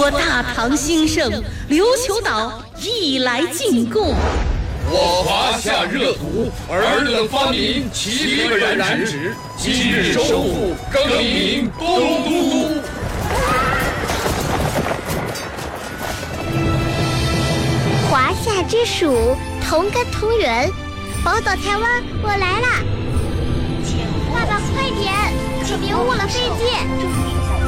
国大唐兴盛，琉球岛亦来进贡。 我华夏热土，尔等发明齐备染指，今日收复，更名东都。 华夏之属，同根同源。宝岛台湾，我来啦！爸爸，快点，可别误了飞机！